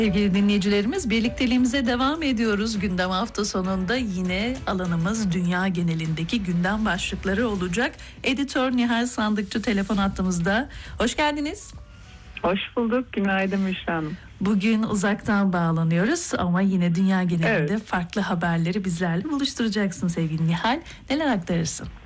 Sevgili dinleyicilerimiz, birlikteliğimize devam ediyoruz. Gündem hafta sonunda yine alanımız dünya genelindeki gündem başlıkları olacak. Editör Nihal Sandıkçı telefon hattımızda. Hoş geldiniz. Hoş bulduk. Günaydın Müşra Hanım. Bugün uzaktan bağlanıyoruz ama yine dünya genelinde farklı haberleri bizlerle buluşturacaksın sevgili Nihal. Neler aktarırsın?